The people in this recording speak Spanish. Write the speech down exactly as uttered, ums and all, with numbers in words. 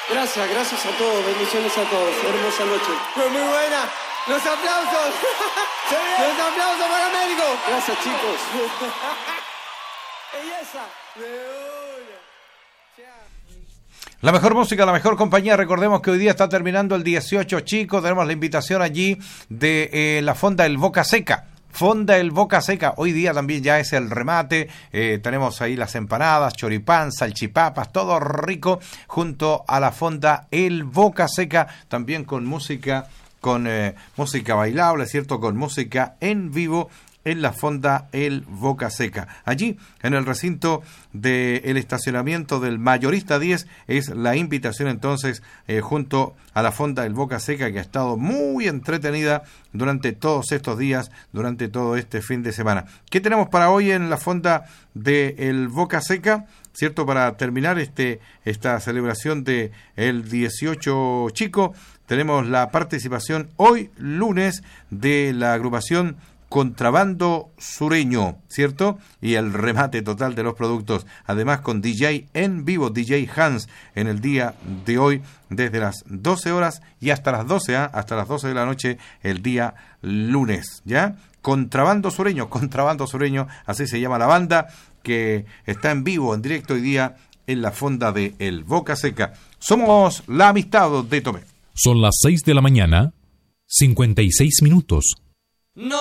Gracias, gracias a todos, bendiciones a todos. Hermosa noche. Fue muy buena. Los aplausos. Los aplausos para Américo. Gracias, chicos. Belleza. La mejor música, la mejor compañía. Recordemos que hoy día está terminando el dieciocho, chicos. Tenemos la invitación allí de eh, la Fonda El Boca Seca. Fonda El Boca Seca. Hoy día también ya es el remate. Eh, tenemos ahí las empanadas, choripán, salchipapas, todo rico junto a la Fonda El Boca Seca. También con música, con eh, música bailable, ¿cierto? Con música en vivo en la Fonda El Boca Seca. Allí, en el recinto del estacionamiento del Mayorista diez, es la invitación entonces eh, junto a la Fonda El Boca Seca, que ha estado muy entretenida durante todos estos días, durante todo este fin de semana. ¿Qué tenemos para hoy en la Fonda de El Boca Seca? ¿Cierto? Para terminar este esta celebración de el dieciocho chico, tenemos la participación hoy lunes de la agrupación Contrabando Sureño, ¿cierto? Y el remate total de los productos. Además con D J en vivo, D J Hans, en el día de hoy, desde las doce horas y hasta las doce, ¿eh? hasta las doce de la noche, el día lunes, ¿ya? Contrabando Sureño, Contrabando Sureño, así se llama la banda, que está en vivo, en directo hoy día, en la Fonda de El Boca Seca. Somos la amistad de Tomé. Son las seis de la mañana, cincuenta y seis minutos.